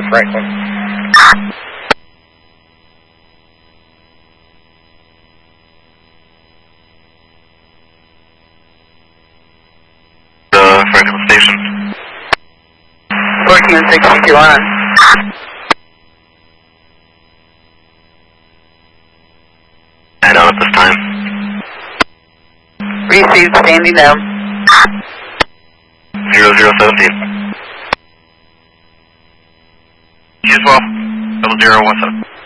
Franklin. Franklin Station. 1462 on. Head on at this time. Received, standing down. 0017. As well. 0017.